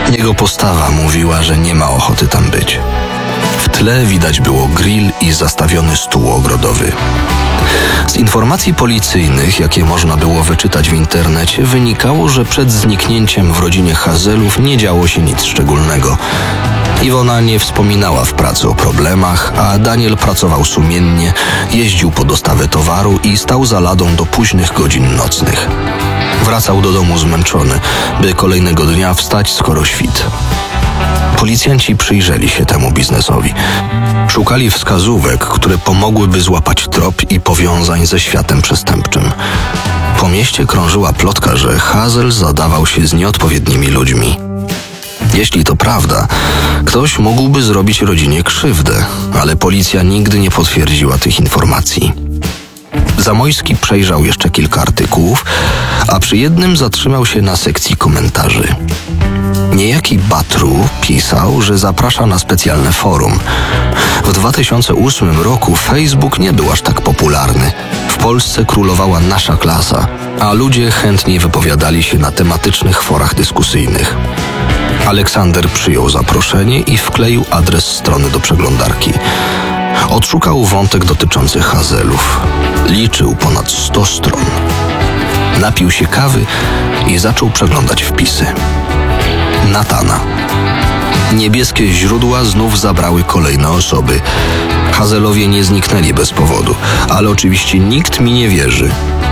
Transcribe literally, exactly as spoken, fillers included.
Jego postawa mówiła, że nie ma ochoty tam być. W tle widać było grill i zastawiony stół ogrodowy. Z informacji policyjnych, jakie można było wyczytać w internecie, wynikało, że przed zniknięciem w rodzinie Hazelów nie działo się nic szczególnego. Iwona nie wspominała w pracy o problemach, a Daniel pracował sumiennie, jeździł po dostawę towaru i stał za ladą do późnych godzin nocnych. Wracał do domu zmęczony, by kolejnego dnia wstać skoro świt. Policjanci przyjrzeli się temu biznesowi. Szukali wskazówek, które pomogłyby złapać trop i powiązań ze światem przestępczym. Po mieście krążyła plotka, że Hazel zadawał się z nieodpowiednimi ludźmi. Jeśli to prawda, ktoś mógłby zrobić rodzinie krzywdę, ale policja nigdy nie potwierdziła tych informacji. Zamojski przejrzał jeszcze kilka artykułów, a przy jednym zatrzymał się na sekcji komentarzy. Niejaki Batru pisał, że zaprasza na specjalne forum. W dwa tysiące ósmym roku Facebook nie był aż tak popularny. W Polsce królowała nasza klasa, a ludzie chętniej wypowiadali się na tematycznych forach dyskusyjnych. Aleksander przyjął zaproszenie i wkleił adres strony do przeglądarki. Odszukał wątek dotyczący Hazelów. Liczył ponad sto stron. Napił się kawy i zaczął przeglądać wpisy. Natana. Niebieskie źródła znów zabrały kolejne osoby. Hazelowie nie zniknęli bez powodu, ale oczywiście nikt mi nie wierzy.